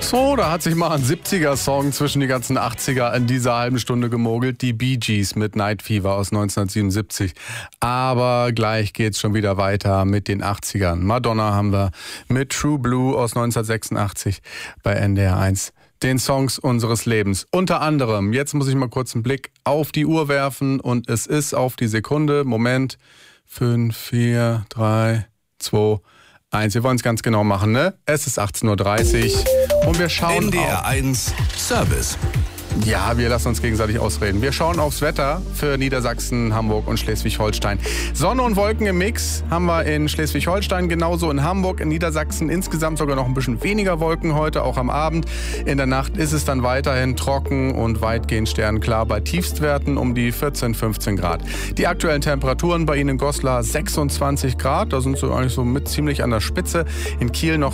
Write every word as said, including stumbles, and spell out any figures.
So, da hat sich mal ein siebziger-Song zwischen die ganzen achtziger in dieser halben Stunde gemogelt. Die Bee Gees mit Night Fever aus neunzehnhundertsiebenundsiebzig. Aber gleich geht's schon wieder weiter mit den achtzigern. Madonna haben wir mit True Blue aus neunzehnhundertsechsundachtzig bei N D R eins. Den Songs unseres Lebens. Unter anderem, jetzt muss ich mal kurz einen Blick auf die Uhr werfen und es ist auf die Sekunde, Moment, fünf, vier, drei, zwei, eins. Wir wollen es ganz genau machen, ne? Es ist achtzehn Uhr dreißig und wir schauen N D R eins Service. Ja, wir lassen uns gegenseitig ausreden. Wir schauen aufs Wetter für Niedersachsen, Hamburg und Schleswig-Holstein. Sonne und Wolken im Mix haben wir in Schleswig-Holstein, genauso in Hamburg, in Niedersachsen. Insgesamt sogar noch ein bisschen weniger Wolken heute, auch am Abend. In der Nacht ist es dann weiterhin trocken und weitgehend sternklar bei Tiefstwerten um die vierzehn, fünfzehn Grad. Die aktuellen Temperaturen bei Ihnen in Goslar sechsundzwanzig Grad, da sind Sie eigentlich so mit ziemlich an der Spitze. In Kiel noch